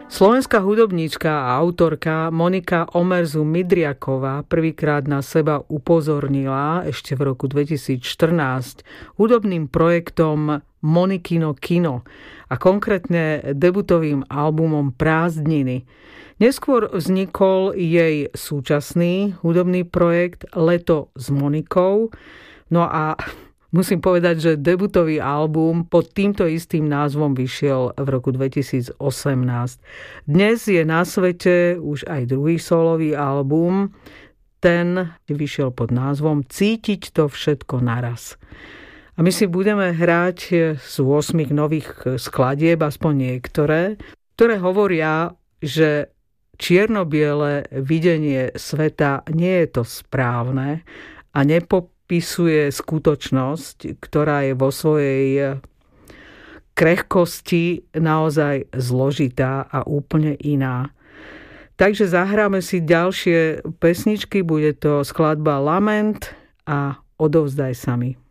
Slovenská hudobníčka a autorka Monika Omerzu-Midriaková prvýkrát na seba upozornila ešte v roku 2014 hudobným projektom Monikino kino a konkrétne debutovým albumom Prázdniny. Neskôr vznikol jej súčasný hudobný projekt Leto s Monikou. No a musím povedať, že debutový album pod týmto istým názvom vyšiel v roku 2018. Dnes je na svete už aj druhý solový album. Ten vyšiel pod názvom Cítiť to všetko naraz. A my si budeme hrať z 8 nových skladieb, aspoň niektoré, ktoré hovoria, že čierno-biele videnie sveta nie je to správne a nepopisuje skutočnosť, ktorá je vo svojej krehkosti naozaj zložitá a úplne iná. Takže zahráme si ďalšie pesničky, bude to skladba Lament a Odovzdaj sa mi.